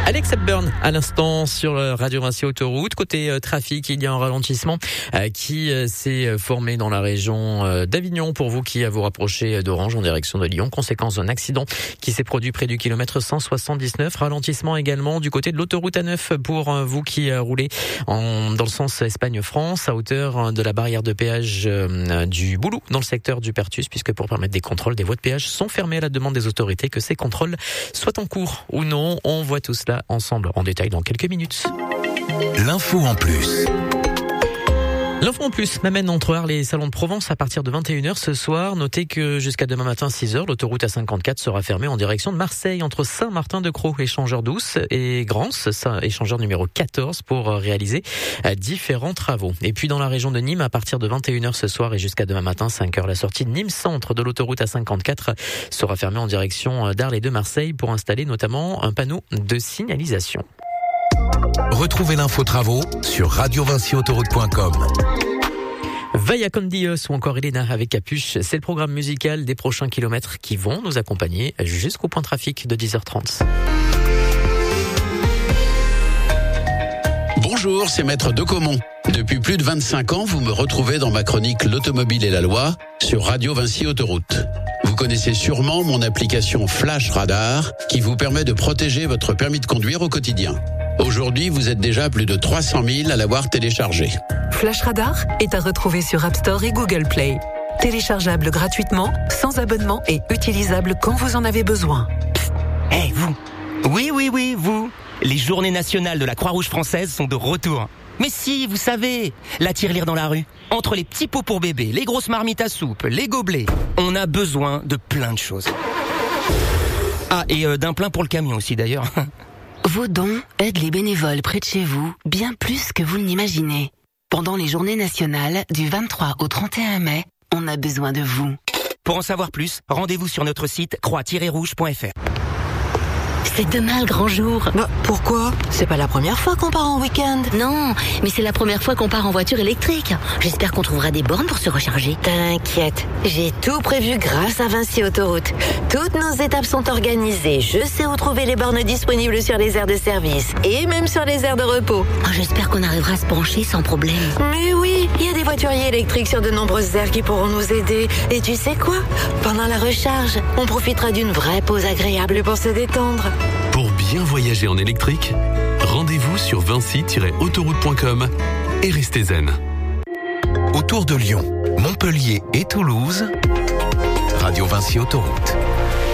Alex Hepburn à l'instant sur Radio Vinci Autoroute. Côté trafic, il y a un ralentissement qui s'est formé dans la région d'Avignon pour vous qui vous rapprochez d'Orange en direction de Lyon. Conséquence d'un accident qui s'est produit près du kilomètre 179. Ralentissement également du côté de l'autoroute A9 pour vous qui roulez dans le sens Espagne-France à hauteur de la barrière de péage du Boulou dans le secteur du Pertus, puisque pour permettre des contrôles, des voies de péage sont fermées à la demande des autorités. Que ces contrôles soient en cours ou non, on voit tout cela ensemble en détail dans quelques minutes. L'info en plus. L'info en plus m'amène entre Arles et Salon de Provence à partir de 21h ce soir. Notez que jusqu'à demain matin 6h, l'autoroute A54 sera fermée en direction de Marseille entre Saint-Martin-de-Crau, échangeur 12 et Grance, échangeur numéro 14 pour réaliser différents travaux. Et puis dans la région de Nîmes, à partir de 21h ce soir et jusqu'à demain matin 5h, la sortie de Nîmes Centre de l'autoroute A54 sera fermée en direction d'Arles et de Marseille pour installer notamment un panneau de signalisation. Retrouvez l'info travaux sur radiovinciautoroute.com. Vaya con Dios ou encore Elena avec Capuche, c'est le programme musical des prochains kilomètres qui vont nous accompagner jusqu'au point trafic de 10h30. Bonjour, c'est Maître Decomont. Depuis plus de 25 ans, vous me retrouvez dans ma chronique L'Automobile et la Loi sur Radio Vinci Autoroute. Vous connaissez sûrement mon application Flash Radar qui vous permet de protéger votre permis de conduire au quotidien. Aujourd'hui, vous êtes déjà plus de 300 000 à l'avoir téléchargé. Flash Radar est à retrouver sur App Store et Google Play. Téléchargeable gratuitement, sans abonnement et utilisable quand vous en avez besoin. Psst, hey, vous. Oui, vous. Les journées nationales de la Croix-Rouge française sont de retour. Mais si, vous savez, la tirelire dans la rue. Entre les petits pots pour bébé, les grosses marmites à soupe, les gobelets, on a besoin de plein de choses. Ah, et d'un plein pour le camion aussi d'ailleurs. Vos dons aident les bénévoles près de chez vous bien plus que vous ne l'imaginez. Pendant les journées nationales du 23 au 31 mai, on a besoin de vous. Pour en savoir plus, rendez-vous sur notre site croix-rouge.fr. C'est demain le grand jour. Bah, pourquoi ? C'est pas la première fois qu'on part en week-end. Non, mais c'est la première fois qu'on part en voiture électrique. J'espère qu'on trouvera des bornes pour se recharger. T'inquiète, j'ai tout prévu grâce à Vinci Autoroute. Toutes nos étapes sont organisées. Je sais où trouver les bornes disponibles sur les aires de service et même sur les aires de repos. Oh, j'espère qu'on arrivera à se pencher sans problème. Mais oui, il y a des voituriers électriques sur de nombreuses aires qui pourront nous aider. Et tu sais quoi ? Pendant la recharge, on profitera d'une vraie pause agréable pour se détendre. Pour bien voyager en électrique, rendez-vous sur vinci-autoroute.com et restez zen. Autour de Lyon, Montpellier et Toulouse, Radio Vinci Autoroute.